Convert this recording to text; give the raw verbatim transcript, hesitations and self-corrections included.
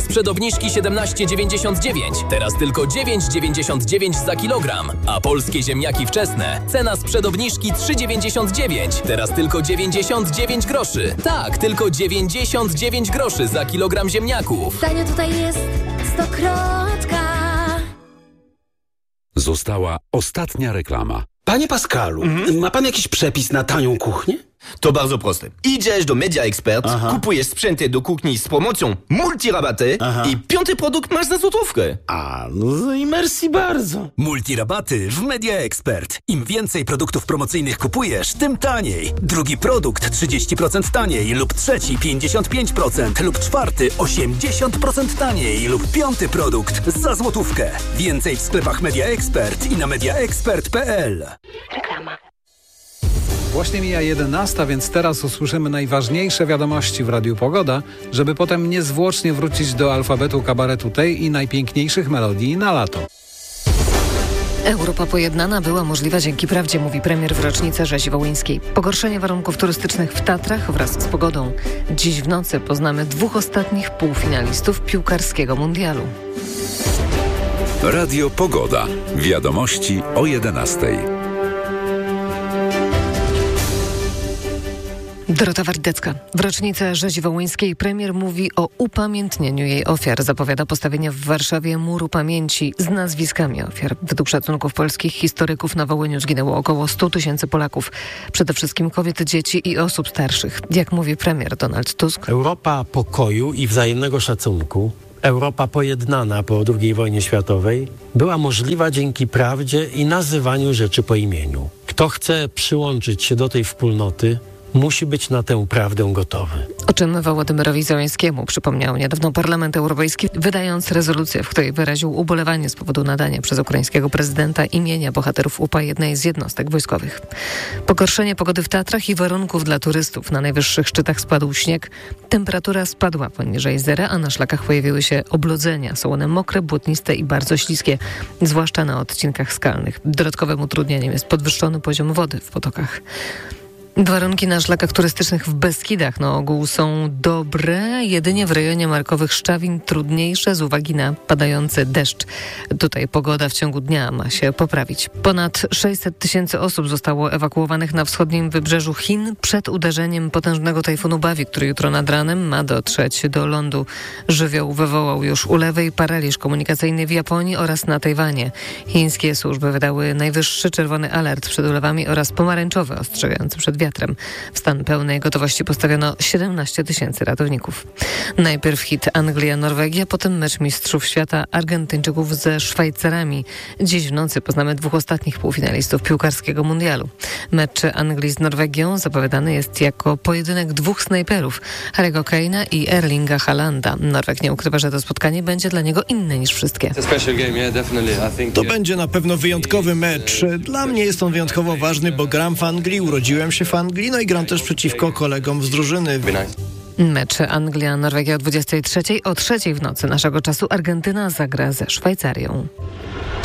sprzed obniżki siedemnaście dziewięćdziesiąt dziewięć. Teraz tylko dziewięć dziewięćdziesiąt dziewięć za kilogram. A polskie ziemniaki wczesne. Cena sprzed obniżki trzy dziewięćdziesiąt dziewięć. Teraz tylko dziewięćdziesiąt dziewięć groszy. Tak, tylko dziewięćdziesiąt dziewięć groszy za kilogram ziemniaków. Tanio tutaj jest Stokrotka. Została ostatnia reklama. Panie Pascalu, mhm. ma pan jakiś przepis na tanią kuchnię? To bardzo proste. Idziesz do Media Expert, Aha. kupujesz sprzęty do kuchni z promocją multirabaty Aha. i piąty produkt masz za złotówkę. A, no i merci bardzo. Multirabaty w Media Expert. Im więcej produktów promocyjnych kupujesz, tym taniej. Drugi produkt trzydzieści procent taniej lub trzeci pięćdziesiąt pięć procent lub czwarty osiemdziesiąt procent taniej lub piąty produkt za złotówkę. Więcej w sklepach Media Expert i na mediaexpert kropka p l. Reklama. Właśnie mija jedenasta, więc teraz usłyszymy najważniejsze wiadomości w Radiu Pogoda, żeby potem niezwłocznie wrócić do alfabetu kabaretu tej i najpiękniejszych melodii na lato. Europa pojednana była możliwa dzięki prawdzie, mówi premier w rocznicę rzezi wołyńskiej. Pogorszenie warunków turystycznych w Tatrach wraz z pogodą. Dziś w nocy poznamy dwóch ostatnich półfinalistów piłkarskiego mundialu. Radio Pogoda. Wiadomości o jedenastej. Dorota Wardecka. W rocznicę rzezi wołyńskiej premier mówi o upamiętnieniu jej ofiar. Zapowiada postawienie w Warszawie muru pamięci z nazwiskami ofiar. Według szacunków polskich historyków na Wołyniu zginęło około stu tysięcy Polaków. Przede wszystkim kobiet, dzieci i osób starszych. Jak mówi premier Donald Tusk. Europa pokoju i wzajemnego szacunku, Europa pojednana po drugiej wojnie światowej była możliwa dzięki prawdzie i nazywaniu rzeczy po imieniu. Kto chce przyłączyć się do tej wspólnoty, musi być na tę prawdę gotowy. O czym Wołodymyrowi Zełenskiemu przypomniał niedawno Parlament Europejski, wydając rezolucję, w której wyraził ubolewanie z powodu nadania przez ukraińskiego prezydenta imienia bohaterów U P A jednej z jednostek wojskowych. Pogorszenie pogody w Tatrach i warunków dla turystów. Na najwyższych szczytach spadł śnieg. Temperatura spadła poniżej zera, a na szlakach pojawiły się oblodzenia. Są one mokre, błotniste i bardzo śliskie, zwłaszcza na odcinkach skalnych. Dodatkowym utrudnieniem jest podwyższony poziom wody w potokach. Warunki na szlakach turystycznych w Beskidach na ogół są dobre, jedynie w rejonie markowych Szczawin trudniejsze z uwagi na padający deszcz. Tutaj pogoda w ciągu dnia ma się poprawić. Ponad sześćset tysięcy osób zostało ewakuowanych na wschodnim wybrzeżu Chin przed uderzeniem potężnego tajfunu Bawi, który jutro nad ranem ma dotrzeć do lądu. Żywioł wywołał już ulewy i paraliż komunikacyjny w Japonii oraz na Tajwanie. Chińskie służby wydały najwyższy czerwony alert przed ulewami oraz pomarańczowy ostrzegający przed wiatrem. W stan pełnej gotowości postawiono siedemnaście tysięcy ratowników. Najpierw hit Anglia-Norwegia, potem mecz mistrzów świata Argentyńczyków ze Szwajcarami. Dziś w nocy poznamy dwóch ostatnich półfinalistów piłkarskiego mundialu. Mecz Anglii z Norwegią zapowiadany jest jako pojedynek dwóch snajperów, Harry'ego Kane'a i Erlinga Haalanda. Norweg nie ukrywa, że to spotkanie będzie dla niego inne niż wszystkie. To będzie na pewno wyjątkowy mecz. Dla mnie jest on wyjątkowo ważny, bo gram w Anglii, urodziłem się w Anglii, no i gram też przeciwko kolegom z drużyny. Mecz Anglia-Norwegia o dwudziestej trzeciej, o trzeciej w nocy naszego czasu Argentyna zagra ze Szwajcarią.